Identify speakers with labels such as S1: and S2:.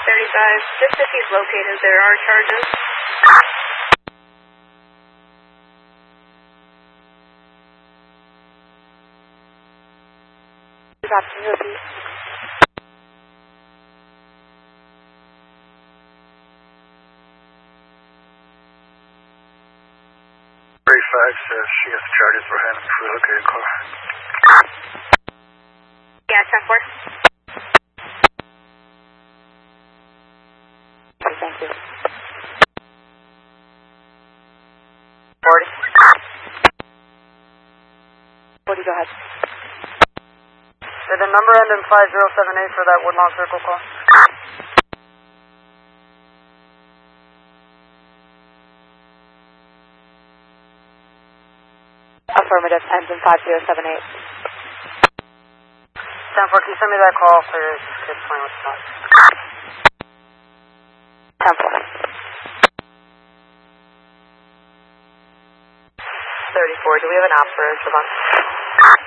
S1: 35. Just if he's located, there are charges.
S2: Can you repeat?
S3: 35 says she has charges for having a relocated car.
S1: Yeah, 10-4.
S2: Okay, thank you.
S4: 40.
S2: 40, go ahead.
S4: Did the number end in 5078 for that Woodlawn Circle call?
S2: Affirmative, ends in 5078.
S4: 10-4, can you send me that call for your kid's playing with the
S2: 10-4.
S4: 34, do we have an op for Javon?